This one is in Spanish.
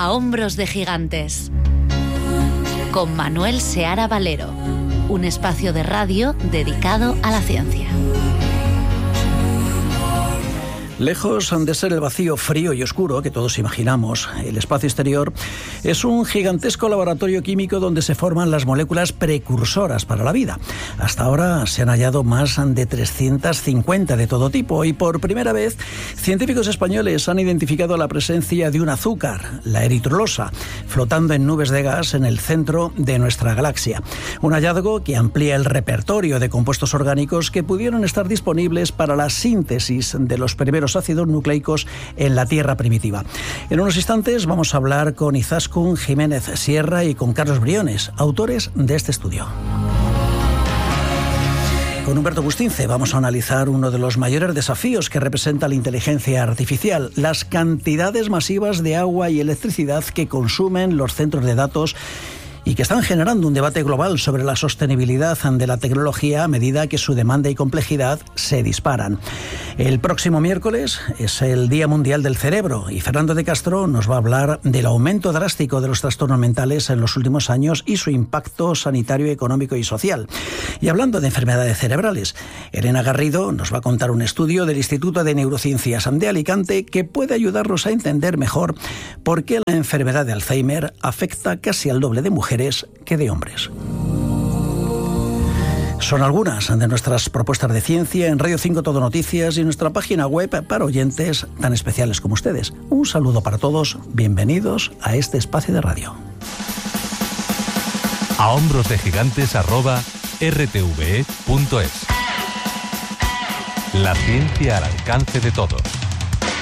A hombros de gigantes. Con Manuel Seara Valero. Un espacio de radio dedicado a la ciencia. Lejos de ser el vacío frío y oscuro que todos imaginamos, el espacio exterior es un gigantesco laboratorio químico donde se forman las moléculas precursoras para la vida. Hasta ahora se han hallado más de 350 de todo tipo y por primera vez científicos españoles han identificado la presencia de un azúcar, la eritrolosa, flotando en nubes de gas en el centro de nuestra galaxia. Un hallazgo que amplía el repertorio de compuestos orgánicos que pudieron estar disponibles para la síntesis de los primeros ácidos nucleicos en la Tierra primitiva. En unos instantes vamos a hablar con Izaskun Jiménez Sierra y con Carlos Briones, autores de este estudio. Con Humberto Bustince vamos a analizar uno de los mayores desafíos que representa la inteligencia artificial, las cantidades masivas de agua y electricidad que consumen los centros de datos y que están generando un debate global sobre la sostenibilidad de la tecnología a medida que su demanda y complejidad se disparan. El próximo miércoles es el Día Mundial del Cerebro y Fernando de Castro nos va a hablar del aumento drástico de los trastornos mentales en los últimos años y su impacto sanitario, económico y social. Y hablando de enfermedades cerebrales, Elena Garrido nos va a contar un estudio del Instituto de Neurociencias de Alicante que puede ayudarnos a entender mejor por qué la enfermedad de Alzheimer afecta casi al doble de mujeres que de hombres. Son algunas de nuestras propuestas de ciencia en Radio 5 Todo Noticias y nuestra página web para oyentes tan especiales como ustedes. Un saludo para todos, bienvenidos a este espacio de radio. A hombros de gigantes @rtve.es. La ciencia al alcance de todos.